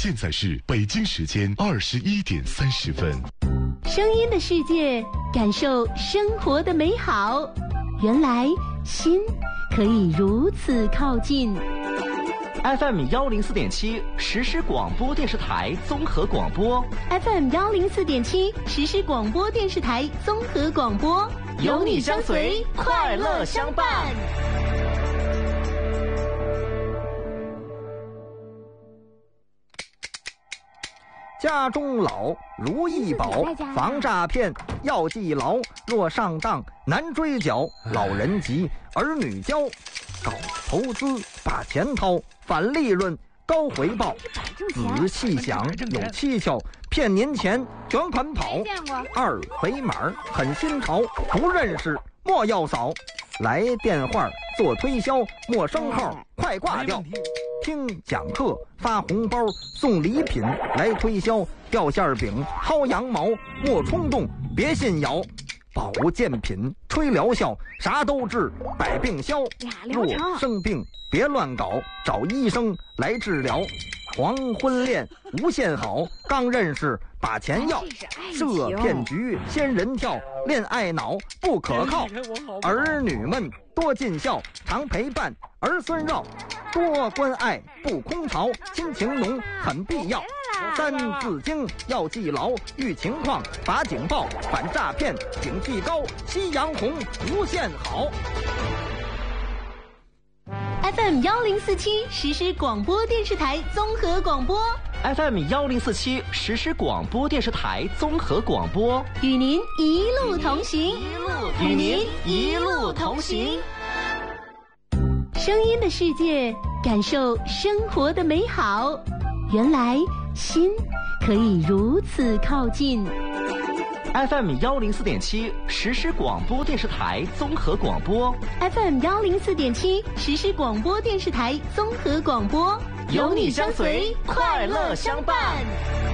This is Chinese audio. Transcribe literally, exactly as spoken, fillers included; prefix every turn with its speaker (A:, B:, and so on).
A: 现在是北京时间二十一点三十分。
B: 声音的世界，感受生活的美好。原来心可以如此靠近。
C: F M 幺零四点七实时广播电视台综合广播
B: ，F M 幺零四点七实时广播电视台综合广播，
C: 有你相随，快乐相伴。家中老如意宝，防诈骗要记牢。若上当难追缴，老人急儿女教。搞投资把钱掏，返利润高回报。仔细想有蹊跷，骗您钱卷款跑。二维码很新潮，不认识莫要扫。来电话做推销，陌生号快挂掉。听讲课发红包送礼品来推销，掉馅饼薅羊毛莫冲动别信谣。保健品吹疗效啥都治百病消，若生病别乱搞，找医生来治疗。黄昏恋无限好，刚认识把钱要，这骗局仙人跳，恋爱脑不可靠。儿女们多尽孝，常陪伴儿孙绕，多关爱不空巢，亲情浓很必要。三字经要记牢，遇情况把警报，反诈骗警惕高，夕阳红无限好。
B: F M 幺零四七实时广播电视台综合广播
C: ，F M 幺零四七实时广播电视台综合广播，
B: 与您一路同行，
C: 与您一路同行。
B: 声音的世界，感受生活的美好。原来心可以如此靠近。
C: F M 幺零四点七实时广播电视台综合广播
B: ，F M 幺零四点七实时广播电视台综合广播，
C: 有你相随，快乐相伴。